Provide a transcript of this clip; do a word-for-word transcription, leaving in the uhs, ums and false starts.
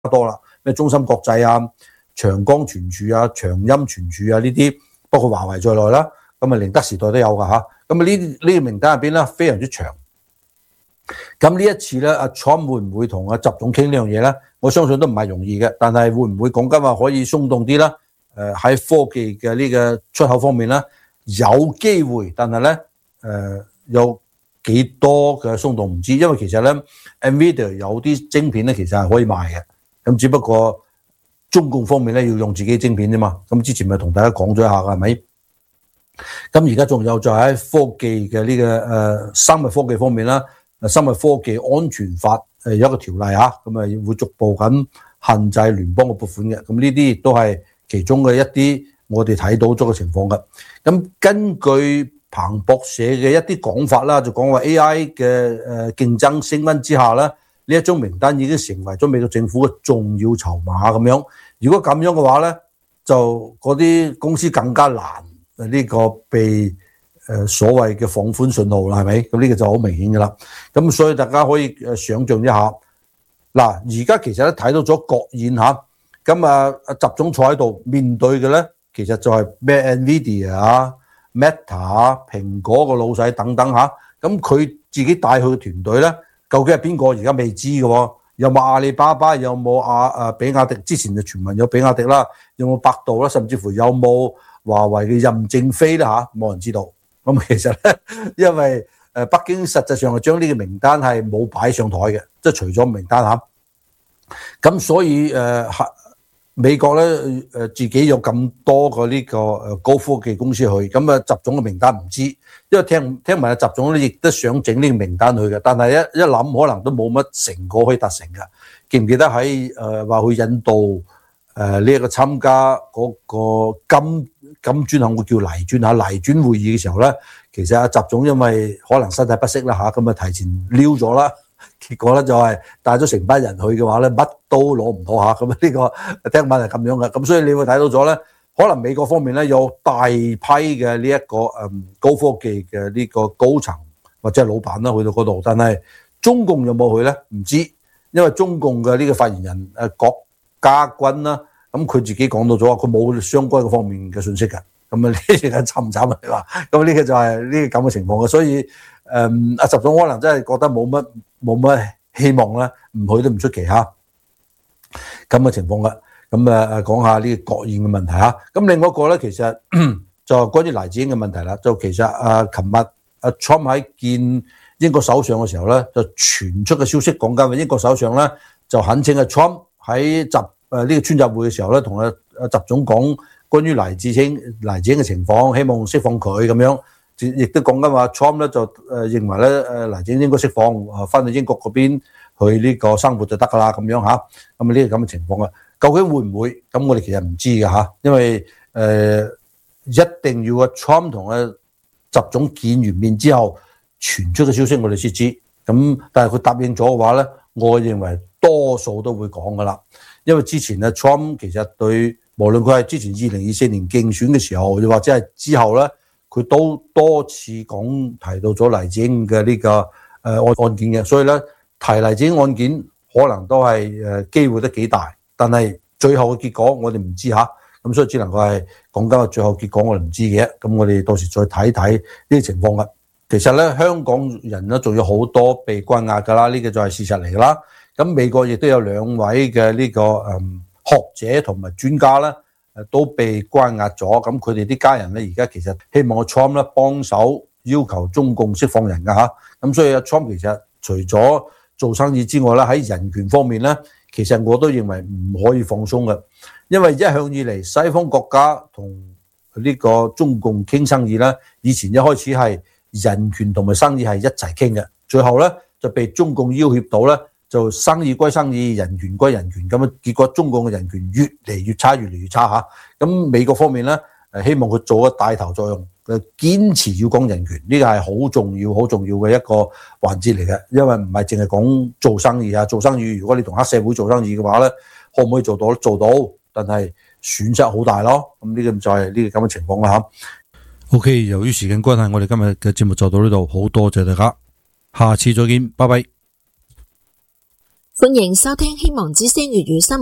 多啦，咩中芯國際啊、長江存儲啊、長鑫存儲啊呢啲，包括華為在內啦，咁啊寧德時代都有㗎嚇。咁啊呢呢個名單入邊咧非常之長。咁呢一次咧，阿 Trump 會唔會同阿習總傾呢樣嘢咧？我相信都唔係容易嘅，但係會唔會講緊話可以鬆動啲啦？誒喺科技嘅呢個出口方面咧，有機會，但係咧誒有幾多嘅鬆動唔知，因為其實咧 Nvidia 有啲晶片咧其實係可以賣嘅，咁只不過中共方面咧要用自己晶片啫嘛。咁之前咪同大家講咗一下㗎，係咪？咁而家仲有就喺科技嘅呢、這個誒、呃、生物科技方面啦。生物科技安全法誒有一個條例嚇，咁啊會逐步咁限制聯邦嘅撥款嘅，咁呢啲亦都係其中嘅一啲我哋睇到咗嘅情況嘅。咁根據彭博社嘅一啲講法啦，就講話 A I 嘅誒競爭升溫之下咧，呢一宗名單已經成為咗美國政府嘅重要籌碼咁樣。如果咁樣嘅話咧，就嗰啲公司更加難呢個被誒所謂嘅放寬信號啦，係咪？咁呢個就好明顯㗎啦。咁所以大家可以誒想像一下，嗱，而家其實咧睇到咗國宴嚇，咁啊阿習總坐喺度面對嘅咧，其實就係咩 Nvidia 啊、Meta 啊、蘋果個老細等等嚇。咁佢自己帶去嘅團隊咧，究竟係邊個？而家未知嘅喎。有冇阿里巴巴？有冇阿誒比亞迪？之前就傳聞有比亞迪啦，有冇百度啦？甚至乎有冇華為嘅任正非啦嚇？冇人知道。咁其實咧，因為誒北京實際上係將呢個名單係冇擺上台嘅，即係除咗名單嚇。咁所以誒、呃、美國咧誒自己有咁多個呢個誒高科技公司去，咁啊習總嘅名單唔知，因為聽聽聞阿習總咧亦都想整呢個名單去嘅，但係一一諗可能都冇乜成果可以達成嘅。記唔記得喺誒話去引導誒呢一個參加嗰個金金磚行會叫黎磚嚇黎磚會議嘅時候咧，其實阿習總因為可能身體不適啦嚇，咁啊提前撩咗啦，結果咧就係帶咗成班人去嘅話咧，乜都攞唔到嚇，咁啊呢個聽聞係咁樣嘅，咁所以你會睇到咗咧，可能美國方面咧有大批嘅呢一個誒高科技嘅呢個高層或者係老闆啦去到嗰度，但係中共有冇去咧？唔知，因為中共嘅呢個發言人誒郭家軍啦。咁佢自己講到咗，佢冇相關嘅方面嘅信息嘅，咁啊呢個慘唔慘啊？你話，咁呢個就係呢個咁嘅情況嘅，所以誒阿習總可能真係覺得冇乜冇乜希望啦，唔去都唔出奇嚇，咁嘅情況嘅。咁啊講下呢個國宴嘅問題嚇。咁另外一個咧，其實就係關於黎智英嘅問題啦。就其實啊，琴日阿 Trump 喺見英國首相嘅時候咧，就傳出嘅消息講緊，英國首相咧就懇請阿 Trump 喺習誒呢個川習會嘅時候咧，同阿阿習總講關於黎智英黎智英嘅情況，希望釋放佢咁樣，亦都講緊話 Trump 咧就誒認為咧誒黎智英應該釋放，啊翻去英國嗰邊去呢個生活就得㗎啦咁樣嚇，咁啊呢個咁嘅情況啊，究竟會唔會？咁我哋其實唔知㗎嚇，因為誒、呃、一定要阿 Trump 同阿習總見完面之後傳出嘅消息我哋先知，咁但係佢答應咗嘅話咧，我認為多數都會講㗎啦。因為之前咧 Trump 其實對無論佢係之前二零二四年競選嘅時候，又或者係之後咧，佢都多次講提到咗黎智英嘅呢個誒案案件嘅，所以咧提黎智英案件可能都係誒機會都幾大，但係最後嘅結果我哋唔知嚇，咁所以只能夠係講緊個最後結果我哋唔知嘅，咁我哋到時再睇睇呢啲情況嘅。其實咧香港人咧仲有好多被關押㗎啦，呢個就係事實嚟㗎啦。咁美國亦都有兩位嘅呢個誒學者同埋專家咧，誒都被關押咗。咁佢哋啲家人咧，而家其實希望個 Trump 咧幫手要求中共釋放人㗎嚇。咁所以阿 Trump 其實除咗做生意之外咧，喺人權方面咧，其實我都認為唔可以放鬆嘅，因為一向以嚟西方國家同呢個中共傾生意咧，以前一開始係人權同埋生意係一齊傾嘅，最後咧就被中共要挾到咧。就生意歸生意，人權歸人權，咁啊結果中共嘅人權越嚟越差，越嚟越差嚇。咁美國方面咧，誒希望佢做個帶頭作用，誒堅持要講人權，呢個係好重要、好重要嘅一個環節嚟嘅。因為唔係淨係講做生意啊，做生意如果你同黑社會做生意嘅話咧，可唔可以做到？做到，但係損失好大咯。咁呢個就係呢個咁嘅情況啦嚇。 OK， 由於時間關係，我哋今日嘅節目就到呢度，好多謝大家，下次再見，拜拜。 歡迎收聽希望之聲粵語新聞。